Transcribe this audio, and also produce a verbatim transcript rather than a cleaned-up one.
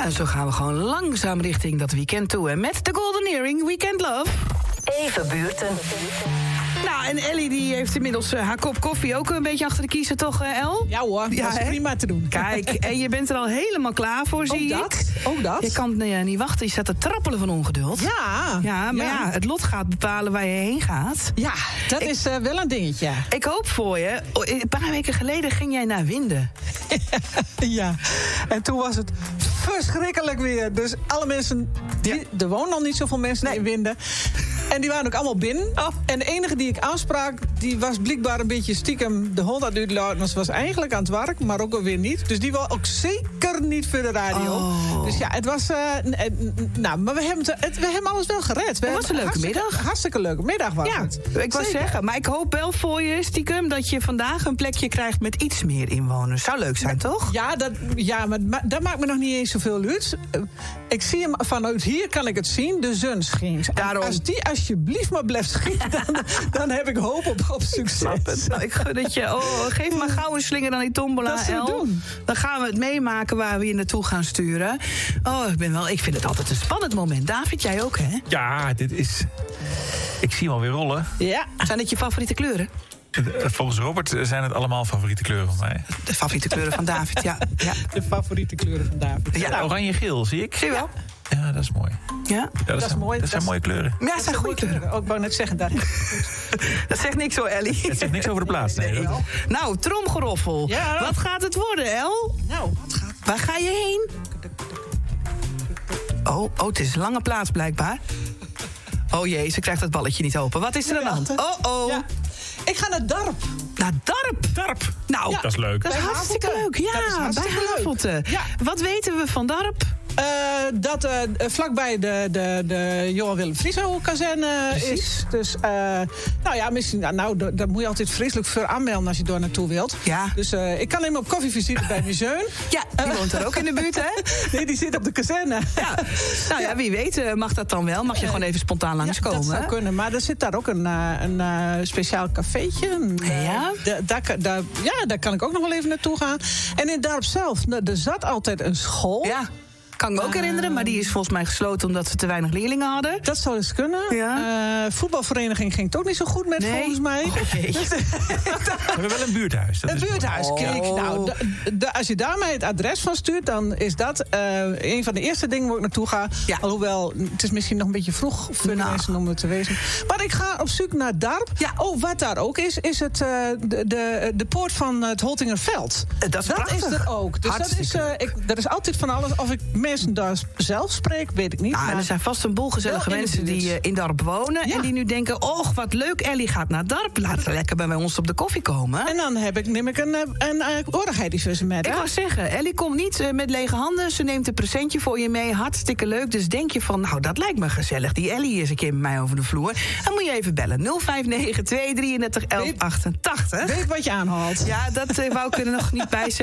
Ja, zo gaan we gewoon langzaam richting dat weekend toe. En met de Golden Earring Weekend Love. Even buurten. Nou, en Ellie die heeft inmiddels uh, haar kop koffie ook een beetje achter de kiezen, toch, uh, El? Ja hoor, ja, dat is hè? prima te doen. Kijk, en je bent er al helemaal klaar voor, zie ook ik. dat, ook dat. Je kan uh, niet wachten, je staat te trappelen van ongeduld. Ja. Ja, maar ja, ja het lot gaat bepalen waar je heen gaat. Ja, dat ik, is uh, wel een dingetje. Ik hoop voor je. Een paar weken geleden ging jij naar Winden. Ja, en toen was het verschrikkelijk weer. Dus alle mensen, die, ja. er wonen al niet zoveel mensen nee. in Winden. En die waren ook allemaal binnen. Oh. En de enige die ik aansprak, die was blijkbaar een beetje stiekem de hond aan het uitlaten. Ze was eigenlijk aan het werk, maar ook alweer niet. Dus die was ook zeker niet voor de radio. Oh. Dus ja, het was... Uh, nou, maar we hebben, het, we hebben alles wel gered. We het was een leuke middag. Hartstikke leuke middag was ja, het. Ik wou zeggen, maar ik hoop wel voor je, stiekem, dat je vandaag een plekje krijgt met iets meer inwoners. Zou leuk zijn, toch? Ja, dat, ja maar, maar dat maakt me nog niet eens zoveel uit. Ik zie hem vanuit hier, kan ik het zien. De zon schijnt. Daarom. Als die alsjeblieft maar blijft schieten, dan, dan heb ik hoop op, op succes. Ik, nou, ik gun het je. Oh, geef maar gauw een slinger dan die tombola, dat zullen we doen. Dan gaan we het meemaken waar we je naartoe gaan sturen. Oh, ik, ben wel, ik vind het altijd een spannend moment. David, jij ook, hè? Ja, dit is... Ik zie hem alweer rollen. Ja. Zijn het je favoriete kleuren? Volgens Robert zijn het allemaal favoriete kleuren van mij. De favoriete kleuren van David, ja. ja. De favoriete kleuren van David. Ja, nou, oranje-geel, zie ik. Zie je wel? Ja, dat is mooi. Ja? Ja, dat, dat zijn, is mooi. Dat, dat zijn mooie kleuren. Ja, dat zijn goede kleuren. kleuren. Ook wou net zeggen, dat Dat zegt niks hoor, Ellie. Het zegt niks over de plaats, nee. nee. Nou, tromgeroffel. Ja. Wat gaat het worden, El? Nou, wat gaat... Waar ga je heen? Oh, oh, het is een lange plaats blijkbaar. Oh jee, ze krijgt het balletje niet open. Wat is er aan de hand? Oh, oh. Ja. Ik ga naar Darp. Naar Darp? Darp. Nou, ja. Dat is leuk. Dat is bij hartstikke Havelte. leuk. Ja, dat is hartstikke bij Havelte. Ja. Wat weten we van Darp? Uh, dat uh, vlakbij de, de, de Johan Willem Frieso-kazerne is. Dus, uh, nou ja, misschien, nou, daar, daar moet je altijd vreselijk voor aanmelden als je door naartoe wilt. Ja. Dus uh, ik kan hem op koffievisite bij mijn zoon. Ja, die woont er ook in de buurt, hè? Nee, die zit op de kazerne. Ja. Nou ja, wie weet mag dat dan wel. Mag je gewoon even spontaan langskomen. Ja, dat zou kunnen, maar er zit daar ook een, uh, een uh, speciaal cafeetje. Een, uh, ja? Da, daar, daar, ja, daar kan ik ook nog wel even naartoe gaan. En in Darp zelf, nou, er zat altijd een school. Ja. Kan ik me ook herinneren, maar die is volgens mij gesloten omdat ze te weinig leerlingen hadden. Dat zou dus kunnen. Ja. Uh, voetbalvereniging ging het ook niet zo goed met, nee. volgens mij. Oh, dus, we hebben wel een buurthuis. Dat een is buurthuis, oh. kijk. Nou, de, de, als je daar mij het adres van stuurt, dan is dat uh, een van de eerste dingen waar ik naartoe ga. Ja. Alhoewel, het is misschien nog een beetje vroeg voor nou. de mensen om het te wezen. Maar ik ga op zoek naar Darp. Ja. Oh, wat daar ook is, is het, uh, de, de, de poort van het Holtingerveld. Dat is dat prachtig. is er ook. Dus dat is, uh, ik, er is altijd van alles. Of ik mensen daar zelf spreek, weet ik niet. Nou, maar er zijn vast een boel gezellige mensen die uh, in Darp wonen. Ja. En die nu denken, och, wat leuk, Ellie gaat naar Darp. Laat ze lekker bij ons op de koffie komen. En dan heb ik, neem ik een, een, een oorigheid met. Ik wou zeggen, Ellie komt niet uh, met lege handen. Ze neemt een presentje voor je mee. Hartstikke leuk. Dus denk je van, nou, dat lijkt me gezellig. Die Ellie is een keer met mij over de vloer. Dan moet je even bellen. nul vijf negen twee drie drie elf achtentachtig. Weet wat je aanhaalt. Ja, dat uh, wou ik er nog niet bij zeggen.